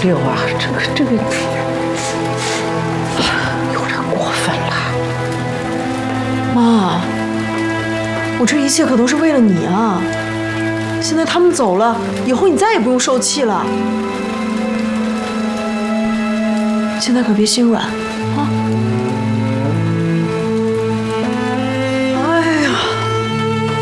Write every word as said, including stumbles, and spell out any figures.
六啊，这个这个有点过分了。 妈，我这一切可都是为了你啊！现在他们走了，以后你再也不用受气了。现在可别心软。